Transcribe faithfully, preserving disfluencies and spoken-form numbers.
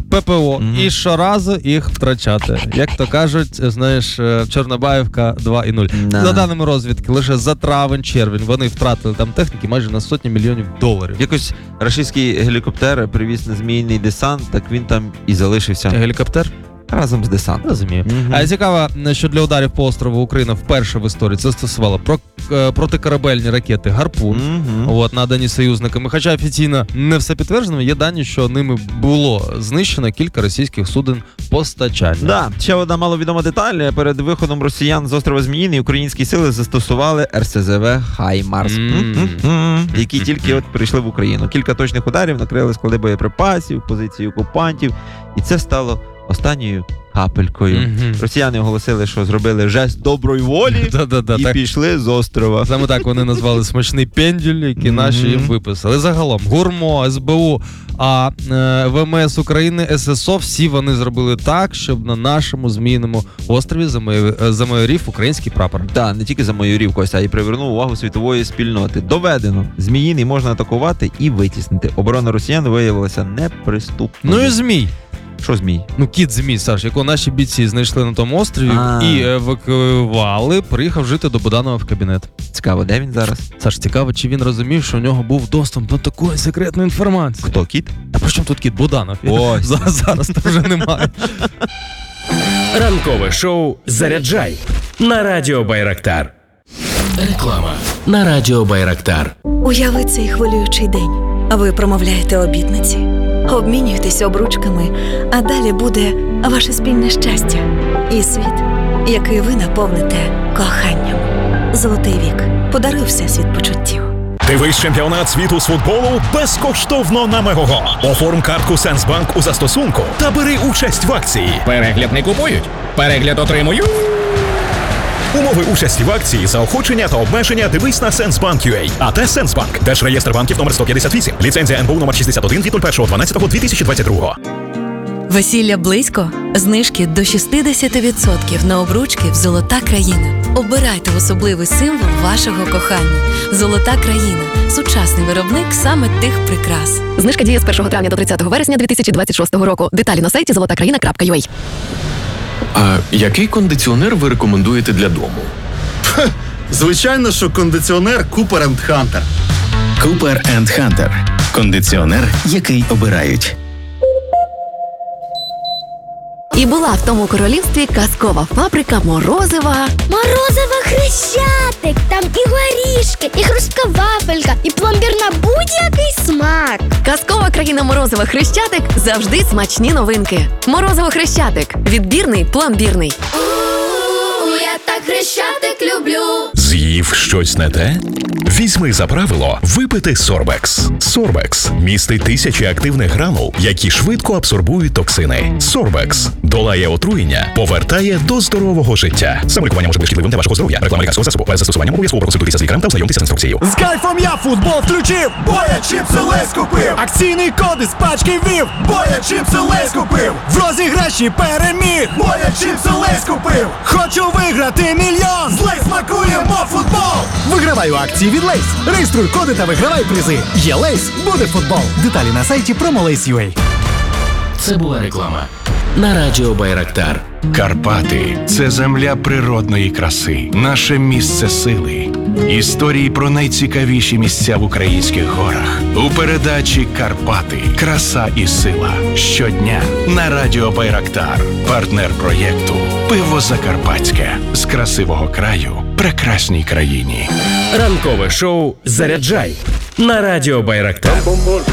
ППО mm-hmm. і щоразу їх втрачати. Як то кажуть, знаєш, Чорнобаївка два і нуль. Да. За даними розвідки, лише за травень-червень вони втратили там техніки майже на сотні мільйонів доларів. Якось російський гелікоптер привіз на змійний десант, так він там і залишився. Гелікоптер? Разом з десантом. Розумію. Mm-hmm. А цікаво, що для ударів по острову Україна вперше в історії застосувала про, е, протикорабельні ракети «Гарпун», Mm-hmm. от, надані союзниками. Хоча офіційно не все підтверджено, є дані, що ними було знищено кілька російських суден постачання. Да, ще одна маловідома деталь. Перед виходом росіян з острова Зміїний українські сили застосували ер ес зе ве «Хаймарс», Mm-hmm. які тільки от прийшли в Україну. Кілька точних ударів накрили склади боєприпасів, позиції окупантів, і це стало останньою капелькою. Mm-hmm. Росіяни оголосили, що зробили жест доброї волі Да-да-да, і так. пішли з острова. Саме так вони назвали смачний пендюль, який Mm-hmm. наші їм виписали. Загалом ГУРМО, ес бе у, а е, ве ем ес України, ес ес о, всі вони зробили так, щоб на нашому Зміїному острові замайорів український прапор. Так, не тільки замайорів, Костя, а й привернув увагу світової спільноти. Доведено, Зміїний можна атакувати і витіснити. Оборона росіян виявилася неприступною. Ну і Змій. Що Змій? Ну, кіт Змій, Саш, якого наші бійці знайшли на тому острові А. і евакуювали, приїхав жити до Буданова в кабінет. Цікаво, де він зараз? Саш, цікаво, чи він розумів, що у нього був доступ до такої секретної інформації. Хто, кіт? А при чому тут кіт? Буданов? Ось. Зараз, зараз то вже немає. Ранкове шоу «Заряджай» на Радіо Байрактар. Реклама на Радіо Байрактар. Уяви цей хвилюючий день. Ви промовляєте обітниці, обмінюєтесь обручками, а далі буде ваше спільне щастя і світ, який ви наповните коханням. Золотий вік. Подаруй всесвіт почуттів. Дивись чемпіонат світу з футболу безкоштовно на Мегого. Оформ картку Сенсбанк у застосунку та бери участь в акції. Перегляд не купують, перегляд отримую. Умови участі в акції, заохочення та обмеження дивись на Сенсбанк крапка ю а. АТ Сенсбанк. Держреєстр банків номер сто п'ятдесят вісім. Ліцензія ен бе у номер шістдесят один від першого дванадцятого дві тисячі двадцять другого. Весілля близько? Знижки до шістдесят відсотків на обручки в «Золота країна». Обирайте особливий символ вашого кохання. «Золота країна» – сучасний виробник саме тих прикрас. Знижка діє з першого травня до тридцятого вересня дві тисячі двадцять шостого року. Деталі на сайті золота країна крапка ю а. А який кондиціонер ви рекомендуєте для дому? Ха, звичайно, що кондиціонер Cooper енд Hunter. Cooper енд Hunter. Кондиціонер, який обирають. І була в тому королівстві казкова фабрика морозива. Морозиво Хрещатик! Там і горішки, і хрустка вафелька, і пломбір на будь-який смак. Казкова країна морозива Хрещатик – завжди смачні новинки. Морозиво Хрещатик – відбірний, пломбірний. У-у-у, я так Хрещатик люблю. З'їв щось не те? Візьми за правило випити Сорбекс. Сорбекс містить тисячі активних гранул, які швидко абсорбують токсини. Сорбекс долає отруєння, повертає до здорового життя. Саме лікування може бути шкідливим для вашого здоров'я. Реклама лікарського засобу. Без застосування обов'язково проконсультуйтеся з лікарем та ознайомтеся з інструкцією. З кайфом я футбол включив, бо я чіпси Лейс купив. Акційний код із пачки вів, бо я чіпси Лейс купив. В розіграші переміг, бо я чіпси Лейс купив. Хочу виграти мільйон, з Лейс смакуємо футбол. Виграваю акції від Лейс. Реєструй коди та вигравай призи. Є Лейс, буде футбол. Деталі на сайті промолейс крапка ю а. Це була реклама на Радіо Байрактар. Карпати – це земля природної краси, наше місце сили. Історії про найцікавіші місця в українських горах. У передачі «Карпати. Краса і сила». Щодня на Радіо Байрактар. Партнер проєкту «Пиво Закарпатське». З красивого краю прекрасній країні. Ранкове шоу «Заряджай» на Радіо Байрактар.